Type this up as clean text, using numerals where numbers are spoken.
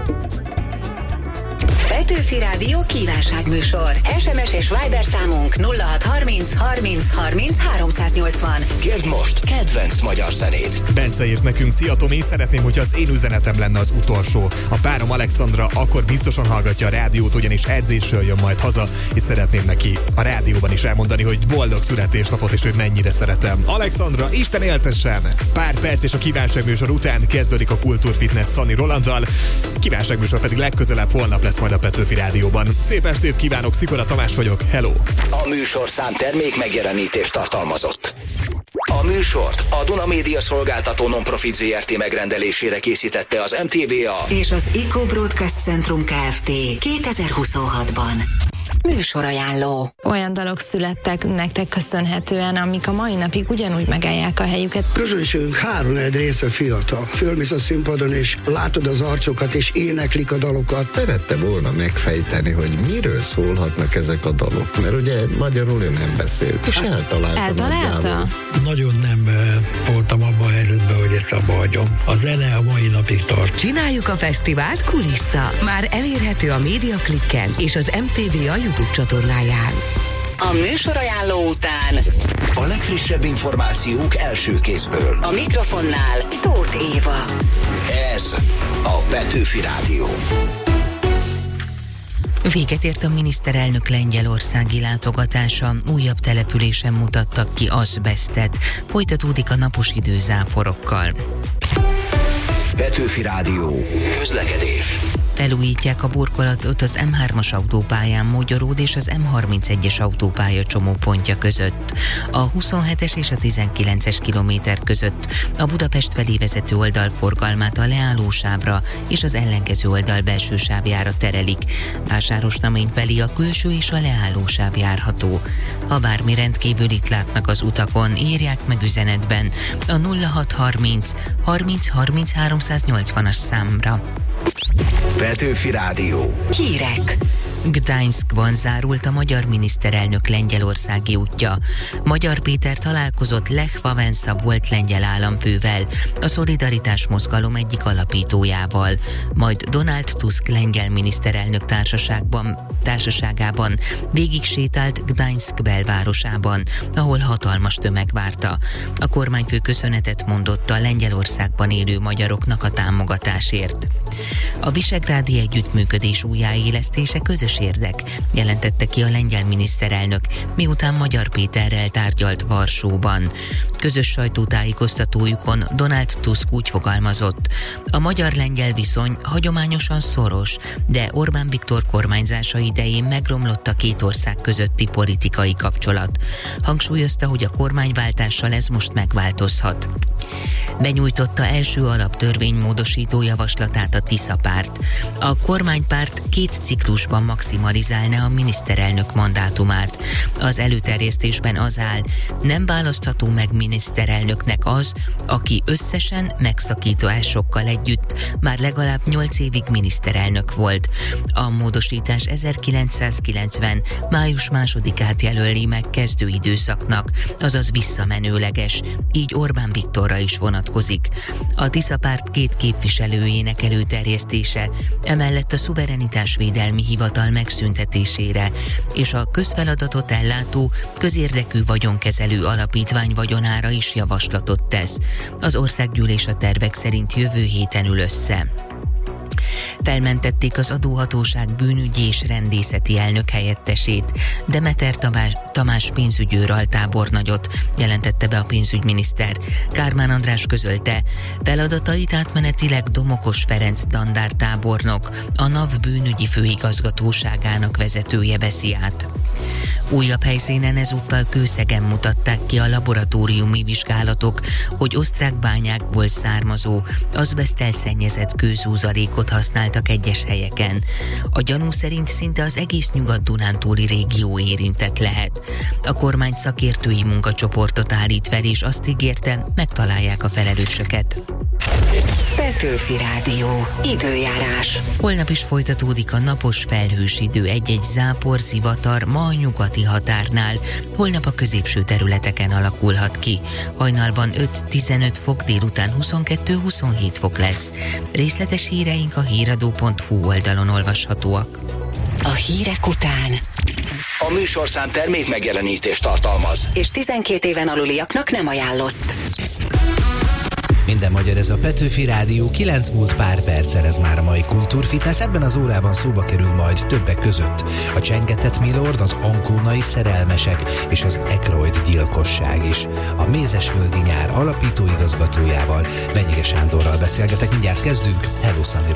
Petőfi Rádió kívánságműsor. SMS és Viber számunk 0630 30 30 380. Kérd most kedvenc magyar zenét. Bence írt nekünk: szia Tomi, szeretném, hogy az én üzenetem lenne az utolsó. A párom Alexandra akkor biztosan hallgatja a rádiót, ugyanis edzésről jön majd haza, és szeretném neki a rádióban is elmondani, hogy boldog születésnapot, és hogy mennyire szeretem. Alexandra, Isten éltessen! Pár perc és a kívánságműsor után kezdődik a Kultúrfitness Szani Rolanddal. Kívánságműsor pedig legközelebb holnap lesz majd a Petőfi Rádióban. Szép estét kívánok, Szikora Tamás vagyok, hello! A műsorszám termék megjelenítést tartalmazott. A műsort a Duna Média szolgáltató non-profit ZRT megrendelésére készítette az MTVA és az Eco Broadcast Centrum Kft. 2026-ban. Műsorajánló. Olyan dalok születtek nektek köszönhetően, amik a mai napig ugyanúgy megállják a helyüket. Közönségünk 3/4 része fiatal. Fölmész a színpadon, és látod az arcokat, és éneklik a dalokat. Szerette volna megfejteni, hogy miről szólhatnak ezek a dalok, mert ugye magyarul ő nem beszélt, és eltalálta? Nagyon nem voltam abban a helyzetben, hogy ezt abba hagyom. A zene a mai napig tart. Csináljuk a fesztivált Kulissza. Már elérhető a Médiaklikken és az MTVA YouTube csatornáján. A műsorajánló után a legfrissebb információk első kézből. a mikrofonnál Tóth Éva. Ez a Petőfi Rádió. Véget ért a miniszterelnök lengyelországi látogatása, újabb településen mutattak ki azbesztet. Folytatódik a napos idő záporokkal. Petőfi Rádió. Közlekedés. Felújítják a burkolatot az M3-as autópályán Mogyoród és az M31-es autópálya csomópontja között. A 27-es és a 19-es kilométer között a Budapest felé vezető oldal forgalmát a leállósávra és az ellenkező oldal belső sávjára terelik. Vásárosnamény felé a külső és a leállósáv járható. Ha bármi rendkívülit látnak az utakon, írják meg üzenetben a 0630 30 30 380-as számra. Petőfi Rádió. Hírek. Gdańskban zárult a magyar miniszterelnök lengyelországi útja. Magyar Péter találkozott Lech Wałęsa volt lengyel államfővel, a Szolidaritás mozgalom egyik alapítójával, majd Donald Tusk lengyel miniszterelnök társaságában végig sétált Gdańsk belvárosában, ahol hatalmas tömeg várta. A kormányfő köszönetet mondott a Lengyelországban élő magyaroknak a támogatásért. A visegrádi együttműködés újjáélesztése közös érdek, jelentette ki a lengyel miniszterelnök, miután Magyar Péterrel tárgyalt Varsóban. Közös sajtótájékoztatójukon Donald Tusk úgy fogalmazott: a magyar-lengyel viszony hagyományosan szoros, de Orbán Viktor kormányzása idején megromlott a két ország közötti politikai kapcsolat. Hangsúlyozta, hogy a kormányváltással ez most megváltozhat. Benyújtotta első alaptörvénymódosító javaslatát a Tisza párt. A kormánypárt 2 ciklusban maximalizálná a miniszterelnök mandátumát. Az előterjesztésben az áll: nem választható meg miniszterelnöknek az, aki összesen megszakításokkal együtt már legalább 8 évig miniszterelnök volt. A módosítás 1990. május 2-át jelöli meg kezdő időszaknak, azaz visszamenőleges, így Orbán Viktorra is vonatkozik. A Tisza párt 2 képviselőjének előterjesztése emellett a szuverenitásvédelmi hivatal megszüntetésére és a közfeladatot ellátó közérdekű vagyonkezelő alapítvány vagyonára is javaslatot tesz. Az országgyűlés a tervek szerint jövő héten ül össze. Felmentették az adóhatóság bűnügyi és rendészeti elnök helyettesét, Demeter Tamás pénzügyőr altábornagyot, jelentette be a pénzügyminiszter. Kármán András közölte, feladatait átmenetileg Domokos Ferenc dandártábornok, a NAV bűnügyi főigazgatóságának vezetője veszi át. Újabb helyszínen ezúttal Kőszegen mutatták ki a laboratóriumi vizsgálatok, hogy osztrák bányákból származó, azbeszttel szennyezett kőzúzalékot használtak egyes helyeken. A gyanú szerint szinte az egész Nyugat-Dunántúli régió érintett lehet. A kormány szakértői munkacsoportot állít fel, és azt ígérte, megtalálják a felelősöket. Petőfi Rádió. Időjárás. Holnap is folytatódik a napos felhős idő, egy-egy zápor, zivatar ma a nyugati határnál. Holnap a középső területeken alakulhat ki. Hajnalban 5-15 fok, délután 22-27 fok lesz. Részletes híreink a híradó.hu oldalon olvashatóak. A hírek után A műsorszám termék megjelenítést tartalmaz. és 12 éven aluliaknak nem ajánlott. Minden magyar, ez a Petőfi Rádió, 9 múlt pár perccel, ez már a mai Kultúrfitness. Ebben az órában szóba kerül majd többek között a Csengetett Milord, az ankónai szerelmesek és az Ekroyd gyilkosság is. A Mézesföldi Nyár alapító igazgatójával, Venyige Sándorral beszélgetek, mindjárt kezdünk. Hello, Sunny.